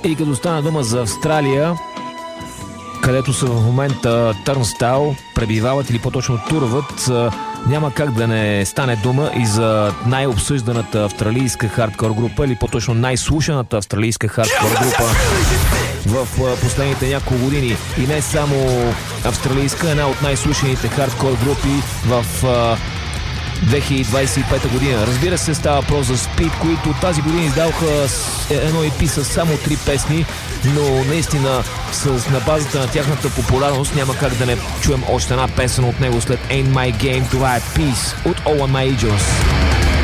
И като стана дума за Австралия, където са в момента Turnstile, пребивават или по-точно турват, няма как да не стане дума и за най-обсъжданата австралийска хардкор група, или по-точно най-слушаната австралийска хардкор група в последните няколко години. И не само австралийска, една от най-слушаните хардкор групи в 2025 година. Разбира се, става въпрос за Speed, които тази година издаваха едно EP с само 3 песни, но наистина на базата на тяхната популярност няма как да не чуем още една песен от него след Ain't My Game. Това е Peace от All My Angels.